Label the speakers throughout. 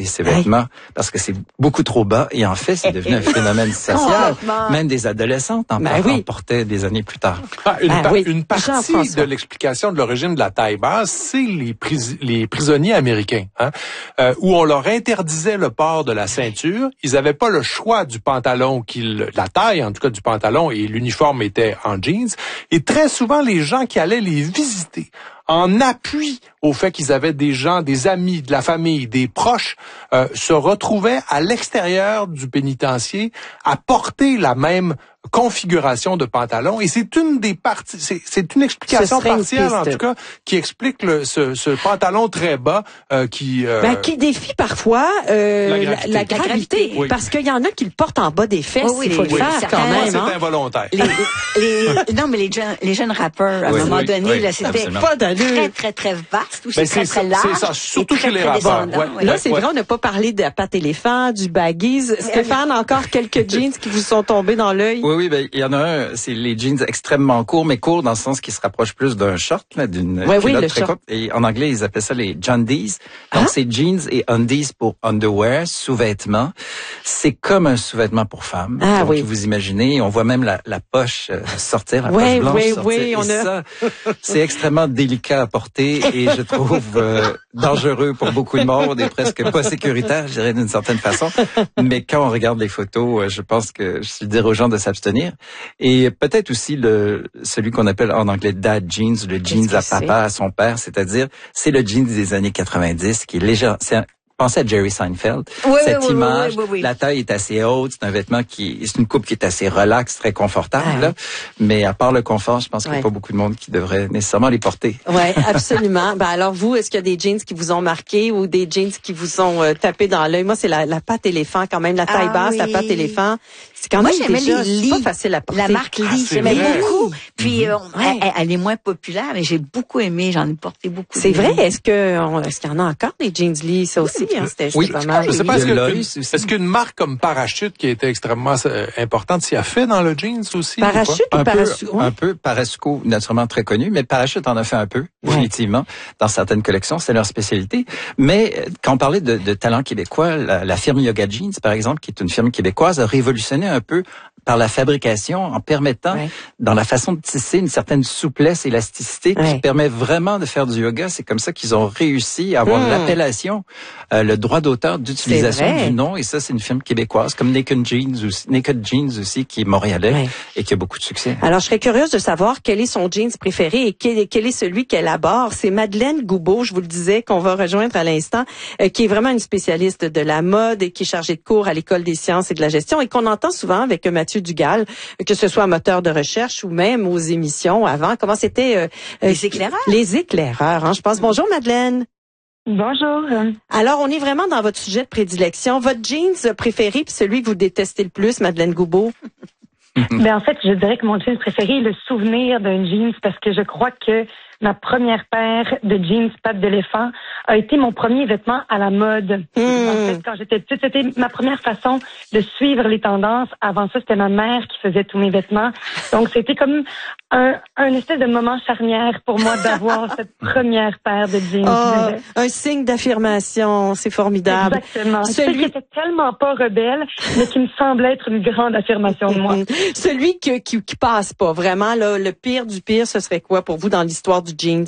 Speaker 1: porter ces vêtements parce que c'est beaucoup trop bas. Et en fait, c'est devenu un phénomène social. Même des adolescentes en portaient des années plus tard.
Speaker 2: Une partie de l'explication de l'origine de la taille basse, c'est les prisonniers américains, où on leur interdisait le port de la ceinture. Ils n'avaient pas le choix du pantalon, la taille en tout cas du pantalon, et l'uniforme était en jeans. Et très souvent, les gens qui allaient les visiter, en appui au fait qu'ils avaient des gens, des amis, de la famille, des proches, se retrouvaient à l'extérieur du pénitencier à porter la même configuration de pantalon. Et c'est une des parties, c'est une explication partielle en tout cas qui explique ce pantalon très bas qui
Speaker 3: défie parfois la gravité. Oui. Parce qu'il y en a qui le portent en bas des fesses. Il faut le faire quand même.
Speaker 2: C'est involontaire.
Speaker 4: Non, mais les jeunes rappeurs, à un moment donné, là, c'était
Speaker 3: pas d'allure.
Speaker 4: Très, très vaste. Aussi très large.
Speaker 2: C'est ça, surtout chez les rappeurs.
Speaker 3: Là, c'est vrai, on n'a pas parlé de la pâte éléphant, du baggies. Stéphane, encore quelques jeans qui vous sont tombés dans l'œil?
Speaker 1: Oui, il y en a un, c'est les jeans extrêmement courts, mais courts dans le sens qui se rapproche plus d'un short, d'une culotte très courte. Et en anglais, ils appellent ça les Jundies. Donc, c'est jeans et undies pour underwear, sous-vêtements. C'est comme un sous-vêtement pour femmes. Donc, vous imaginez, on voit même la poche sortir, la poche blanche sortir. Ça, c'est extrêmement délicat à porter et je trouve dangereux pour beaucoup de monde et presque pas sécuritaire, je dirais d'une certaine façon. Mais quand on regarde les photos, je pense que je dirais aux gens de s'abstenir. Et peut-être aussi celui qu'on appelle en anglais dad jeans, le jeans à papa, à son père, c'est-à-dire c'est le jeans des années 90 qui est léger. Pensez à Jerry Seinfeld. Cette image, la taille est assez haute, c'est un vêtement c'est une coupe qui est assez relaxe, très confortable. Là. Mais à part le confort, je pense qu'il n'y a pas beaucoup de monde qui devrait nécessairement les porter.
Speaker 3: Oui, absolument. Alors vous, est-ce qu'il y a des jeans qui vous ont marqué ou des jeans qui vous ont tapé dans l'œil? Moi, c'est la pâte éléphant quand même, la taille basse, la pâte éléphant. C'est quand même déjà pas facile à porter.
Speaker 4: La marque Lee, j'aimais beaucoup. Puis elle est moins populaire, mais j'ai beaucoup aimé. J'en ai porté beaucoup.
Speaker 3: C'est vrai. Est-ce qu'il y en a encore des jeans Lee, ça aussi? C'était pas mal.
Speaker 2: Je sais pas, est-ce qu'une marque comme Parachute, qui était extrêmement importante, s'y a fait dans le jeans aussi?
Speaker 3: Parachute ou Parasuco?
Speaker 1: Un peu. Parasuco, naturellement très connu, mais Parachute en a fait un peu, définitivement, dans certaines collections. C'est leur spécialité. Mais quand on parlait de talent québécois, la firme Yoga Jeans, par exemple, qui est une firme québécoise, a révolutionné un peu par la fabrication en permettant, dans la façon de tisser, une certaine souplesse, élasticité qui permet vraiment de faire du yoga. C'est comme ça qu'ils ont réussi à avoir l'appellation, le droit d'auteur d'utilisation du nom. Et ça, c'est une firme québécoise, comme Naked Jeans aussi, qui est montréalais et qui a beaucoup de succès.
Speaker 3: Alors, je serais curieuse de savoir quel est son jeans préféré et quel est celui qu'elle aborde. C'est Madeleine Goubeau, je vous le disais, qu'on va rejoindre à l'instant, qui est vraiment une spécialiste de la mode et qui est chargée de cours à l'École des sciences et de la gestion et qu'on entend souvent avec Mathieu Dugal, que ce soit moteur de recherche ou même aux émissions avant. Comment c'était?
Speaker 4: Les éclaireurs.
Speaker 3: Les éclaireurs, je pense. Bonjour, Madeleine.
Speaker 5: Bonjour.
Speaker 3: Alors, on est vraiment dans votre sujet de prédilection. Votre jeans préféré puis celui que vous détestez le plus, Madeleine Goubeau?
Speaker 5: En fait, je dirais que mon jeans préféré est le souvenir d'un jeans parce que je crois que ma première paire de jeans pattes d'éléphant a été mon premier vêtement à la mode. En fait, quand j'étais petite, c'était ma première façon de suivre les tendances. Avant ça, c'était ma mère qui faisait tous mes vêtements. Donc, c'était comme un espèce de moment charnière pour moi d'avoir cette première paire de jeans.
Speaker 3: Un signe d'affirmation, c'est formidable.
Speaker 5: Exactement. Celui qui était tellement pas rebelle, mais qui me semblait être une grande affirmation de moi.
Speaker 3: Celui qui passe pas, vraiment, là, le pire du pire, ce serait quoi pour vous dans l'histoire du jeans?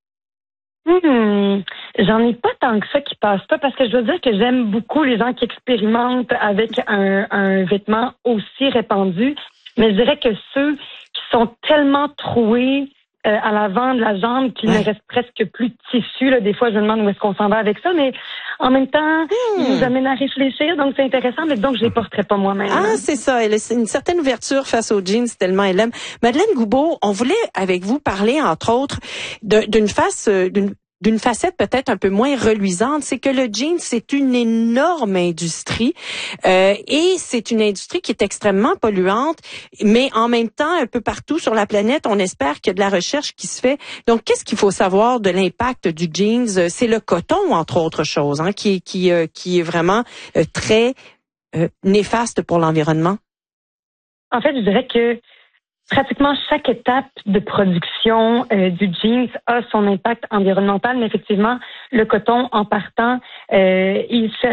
Speaker 5: J'en ai pas tant que ça qui passe pas parce que je dois dire que j'aime beaucoup les gens qui expérimentent avec un vêtement aussi répandu. Mais je dirais que ceux qui sont tellement troués à l'avant de la jambe qu'il ne reste presque plus de tissu. Là. Des fois, je me demande où est-ce qu'on s'en va avec ça, mais en même temps, ils nous amènent à réfléchir, donc c'est intéressant, mais donc je les porterai pas moi-même.
Speaker 3: C'est ça. Elle a une certaine ouverture face aux jeans, tellement elle aime. Madeleine Goubeau, on voulait avec vous parler, entre autres, d'une facette peut-être un peu moins reluisante, c'est que le jean, c'est une énorme industrie et c'est une industrie qui est extrêmement polluante, mais en même temps, un peu partout sur la planète, on espère qu'il y a de la recherche qui se fait. Donc, qu'est-ce qu'il faut savoir de l'impact du jeans? C'est le coton, entre autres choses, qui est vraiment très néfaste pour l'environnement.
Speaker 5: En fait, je dirais que pratiquement chaque étape de production du jeans a son impact environnemental, mais effectivement, le coton, en partant, il fait